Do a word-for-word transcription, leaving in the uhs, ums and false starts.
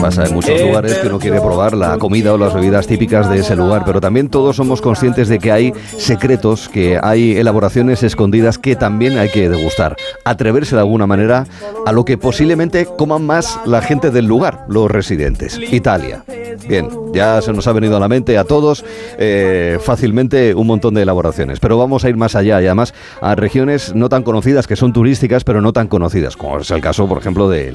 Pasa en muchos lugares que uno quiere probar la comida o las bebidas típicas de ese lugar, pero también todos somos conscientes de que hay secretos, que hay elaboraciones escondidas que también hay que degustar. Atreverse de alguna manera a lo que posiblemente coman más la gente del lugar, los residentes. Italia. Bien, ya se nos ha venido a la mente a todos eh, fácilmente un montón de elaboraciones, pero vamos a ir más allá y además a regiones no tan conocidas, que son turísticas, pero no tan conocidas, como es el caso, por ejemplo, de